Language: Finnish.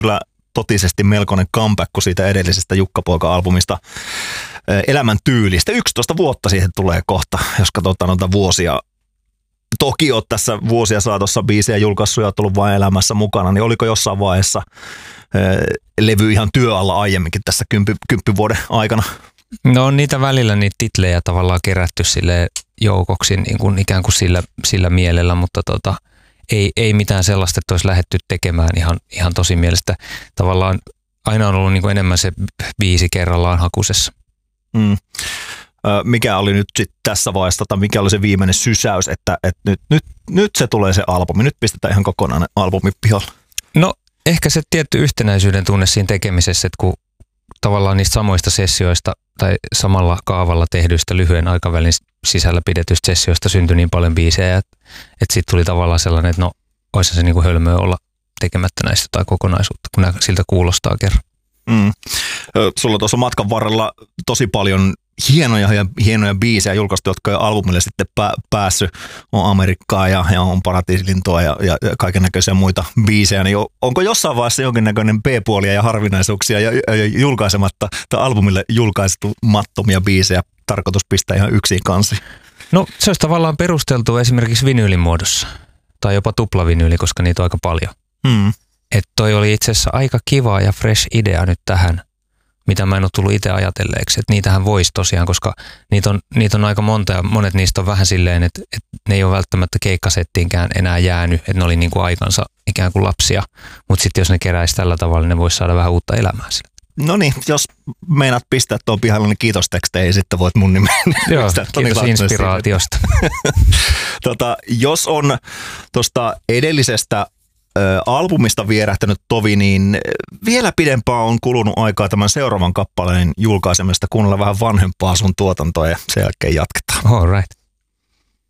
kyllä totisesti melkoinen comeback siitä edellisestä Jukka-poika-albumista Elämän tyylistä. 11 vuotta siihen tulee kohta, jos katsotaan noita vuosia. Toki olet tässä vuosia saatossa biisejä julkaissut ja tullut vain elämässä mukana, niin oliko jossain vaiheessa levy ihan työ alla aiemminkin tässä 10 vuoden aikana? No on niitä välillä niitä titlejä tavallaan kerätty sille joukoksi niin kuin ikään kuin sillä mielellä, mutta ei mitään sellaista, että olisi lähdetty tekemään ihan tosi mielestä. Tavallaan aina on ollut niin kuin enemmän se biisi kerrallaan hakusessa. Mikä oli nyt sit tässä vaiheessa, tai mikä oli se viimeinen sysäys, että nyt se tulee se albumi, nyt pistetään ihan kokonainen albumi pihalle? No ehkä se tietty yhtenäisyyden tunne siinä tekemisessä, että kun tavallaan niistä samoista sessioista tai samalla kaavalla tehdyistä lyhyen aikavälin sisällä pidetyistä sessioista syntyi niin paljon biisejä, että siitä tuli tavallaan sellainen, että no olisi se niin kuin hölmöä olla tekemättä näistä tai kokonaisuutta, kun siltä kuulostaa kerran. Sulla tuossa matkan varrella tosi paljon hienoja biisejä julkaistu, jotka on albumille sitten päässyt. On Amerikkaa ja on Paratiisilintua ja kaiken näköisiä muita biisejä. Niin onko jossain vaiheessa jonkinnäköinen B-puolia ja harvinaisuuksia ja julkaisematta tai albumille julkaistumattomia biisejä tarkoitus pistää ihan yksin kansi? No se olisi tavallaan perusteltu esimerkiksi vinyylin muodossa tai jopa tuplavinyyli, koska niitä on aika paljon. Että toi oli itse asiassa aika kiva ja fresh idea nyt tähän, mitä mä en ole tullut itse ajatelleeksi. Että niitähän voisi tosiaan, koska niitä on aika monta ja monet niistä on vähän silleen, että ne ei ole välttämättä keikkasettiinkään enää jäänyt, että ne oli niin kuin aikansa ikään kuin lapsia. Mutta sitten jos ne keräisi tällä tavalla, niin ne voisi saada vähän uutta elämää sille. No niin, jos meinaat pistää tuon pihalle, niin kiitostekstejä, sitten voit mun nimeen. Joo, kiitos inspiraatiosta. Jos on tuosta edellisestä albumista vierähtänyt tovi, niin vielä pidempään on kulunut aikaa tämän seuraavan kappaleen julkaisemista. Kuunnella vähän vanhempaa sun tuotantoa ja sen jälkeen jatketaan. All right.